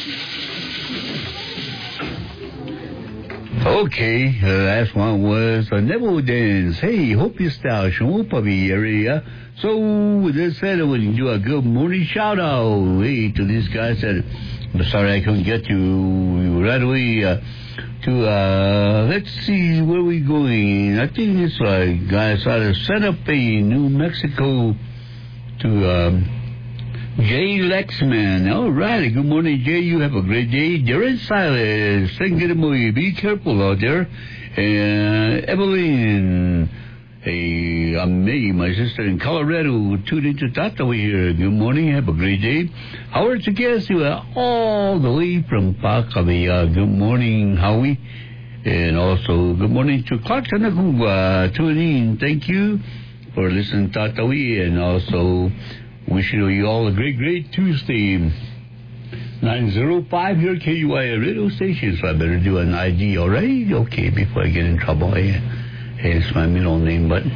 Okay, last one was a Neville Dance. Hey, hope your style Shumupavi area. So, with that said, I want to do a good morning shout out. Hey, to this guy said, I'm sorry I couldn't get you right away. Let's see, where we going? I think it's like, guys, out of Santa Fe, New Mexico to, Jay Lexman. All right. Good morning, Jay. You have a great day. Darren Silas. Be careful out there. Evelyn. Hey, I'm May, my sister in Colorado. Tuned into Tatawi here. Good morning. Have a great day. Howard Tagasi, all the way from Pakavia. Good morning, Howie. And also, good morning to Clark Tanagua. Tuning in. Thank you for listening to Tatawi. And also, wishing you all a great, great Tuesday. 905 here, KUI radio station. So I better do an ID, all right? Okay, before I get in trouble. Hey, it's my middle name, but...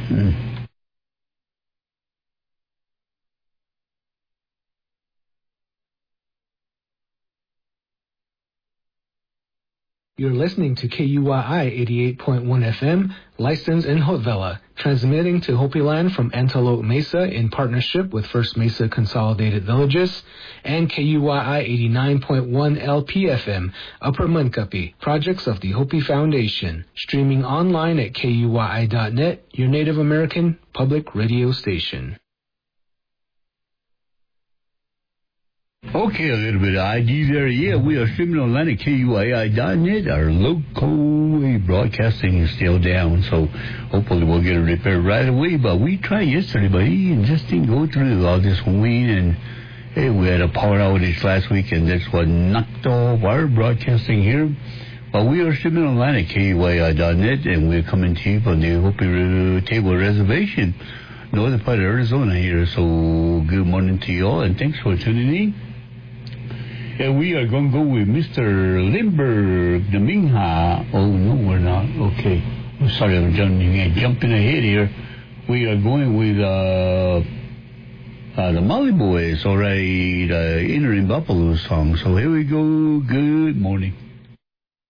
You're listening to KUYI 88.1 FM, licensed in Haute-Villa, transmitting to Hopi Land from Antelope Mesa in partnership with First Mesa Consolidated Villages, and KUYI 89.1 LPFM, Upper Munkapi, projects of the Hopi Foundation, streaming online at KUYI.net, your Native American public radio station. Okay, a little bit of ID there. Yeah, we are streaming online at KUII.net. Our local broadcasting is still down, so hopefully we'll get it repaired right away. But we tried yesterday, but it just didn't go through all this wind, and hey, we had a power outage last week, and that's what knocked off our broadcasting here. But we are streaming online at KUII.net, and we're coming to you from the Hopi Table Reservation, northern part of Arizona here. So good morning to you all, and thanks for tuning in. And we are going to go with Mr. Lindbergh, the Mingha. Oh, no, we're not. Okay. I'm sorry, I'm jumping ahead here. We are going with the Molly Boys, all right, Entering Buffalo song. So here we go. Good morning.